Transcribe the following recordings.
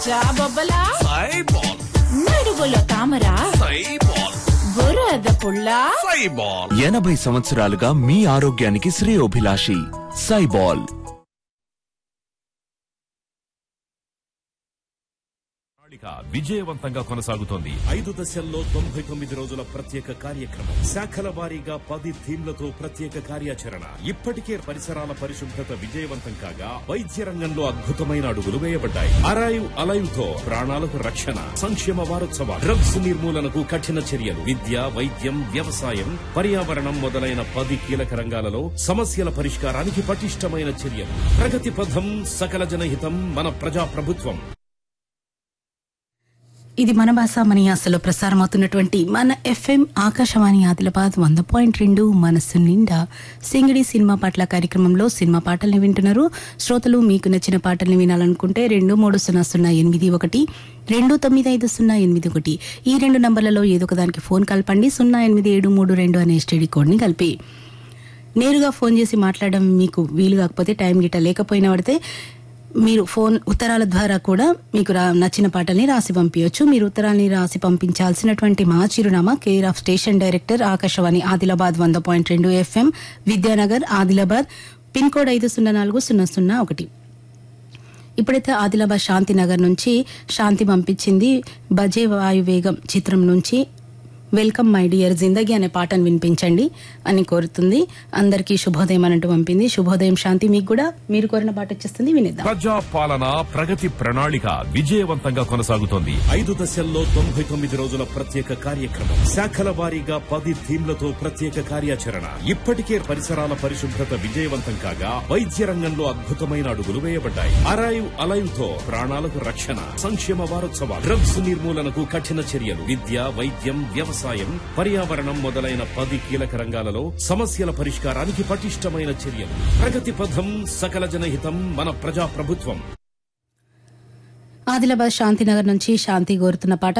జాబొబ్బలా సైబాల్, నడువులో తామరా సైబాల్, బురద పుల్లా సైబాల్. 80 సంవత్సరాలుగా మీ ఆరోగ్యానికి శ్రేయోభిలాషి సైబాల్. విజయవంతంగా కొనసాగుతోంది. 5 దశల్లో 99 రోజుల ప్రత్యేక కార్యక్రమం, శాఖల వారీగా 10 థీమ్లతో ప్రత్యేక కార్యాచరణ. ఇప్పటికే పరిసరాల పరిశుభ్రత విజయవంతం కాగా వైద్య రంగంలో అద్భుతమైన అడుగులు వేయబడ్డాయి. అరైవ్ అలైవ్ తో ప్రాణాలకు రక్షణ. సంక్షేమ వారోత్సవాలు, డ్రగ్స్ నిర్మూలనకు కఠిన చర్యలు, విద్య, వైద్యం, వ్యవసాయం, పర్యావరణం మొదలైన 10 కీలక రంగాలలో సమస్యల పరిష్కారానికి పటిష్టమైన చర్యలు. ప్రగతి పథం, సకల జనహితం, మన ప్రజా ప్రభుత్వం. ఇది మన భాష మన యాసలో ప్రసారమవుతున్నటువంటి మన ఎఫ్ఎం ఆకాశవాణి ఆదిలాబాద్ 100.2 మనస్సు నిండా సింగిడి సినిమా పాటల కార్యక్రమంలో సినిమా పాటల్ని వింటున్నారు. శ్రోతలు మీకు నచ్చిన పాటల్ని వినాలనుకుంటే 230081 295081 ఈ 2 నంబర్లలో ఏదో ఒక దానికి ఫోన్ కలపండి. 08732 అనే ఎస్టీడీ కోడ్ని కలిపి నేరుగా ఫోన్ చేసి మాట్లాడడం మీకు వీలు కాకపోతే, టైం గిట్ట లేకపోయినా పడితే మీరు ఫోన్ ఉత్తరాల ద్వారా కూడా మీకు నచ్చిన పాటల్ని రాసి పంపించవచ్చు. మీరు ఉత్తరాన్ని రాసి పంపించాల్సినటువంటి మా చిరునామా care of station director Akashvani Adilabad 100.2 FM Vidyanagar Adilabad pin code 504001. ఇప్పుడైతే ఆదిలాబాద్ శాంతినగర్ నుంచి శాంతి పంపించింది. బజే వాయువేగం చిత్రం నుంచి వెల్కమ్ మై డియర్ జిందగీ అనే పాటను వినిపించండి అని కోరుతుంది. అందరికీ శుభోదయం అనంటూ పంపింది. శుభోదయం శాంతి, మీకు కూడా మీరు కోరిన పాట వచ్చేస్తుంది, వినిద్దాం. ప్రజా పాలన ప్రగతి ప్రణాళిక విజయవంతంగా కొనసాగుతోంది. 5 దశల్లో 99 రోజుల ప్రత్యేక కార్యక్రమం, శాఖల వారీగా 10 థీమ్లతో ప్రత్యేక కార్యాచరణ. ఇప్పటికే పరిసరాల పరిశుభ్రత విజయవంతం కాగా వైద్య రంగంలో అద్భుతమైన అడుగులు వేయబడ్డాయి. అరైవ్ అలైవ్ తో ప్రాణాలకు రక్షణ. సంక్షేమ వారోత్సవాలు, డ్రగ్స్ నిర్మూలనకు కఠిన చర్యలు, విద్య, వైద్యం, వ్యవసాయం, పర్యావరణం మొదలైన 10 కీలక రంగాలలో సమస్యల పరిష్కారానికి పటిష్టమైన చర్యలు. ప్రగతి పథం, సకల జనహితం, మన ప్రజా ప్రభుత్వం. ఆదిలాబాద్ శాంతినగర్ నుంచి శాంతి కోరుతున్న పాట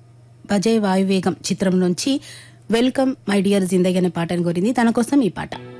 బజే వాయువేగం చిత్రం నుంచి వెల్కమ్ మై డియర్ జిందగీ అనే పాటను కోరింది. తన కోసం ఈ పాట.